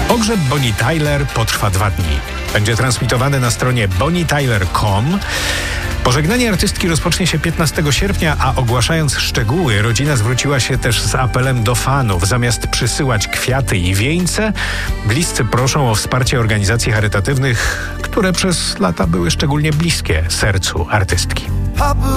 Pogrzeb Bonnie Tyler potrwa 2 dni. Będzie transmitowany na stronie bonnietyler.com. Pożegnanie artystki rozpocznie się 15 sierpnia, a ogłaszając szczegóły, rodzina zwróciła się też z apelem do fanów. Zamiast przysyłać kwiaty i wieńce, bliscy proszą o wsparcie organizacji charytatywnych, które przez lata były szczególnie bliskie sercu artystki.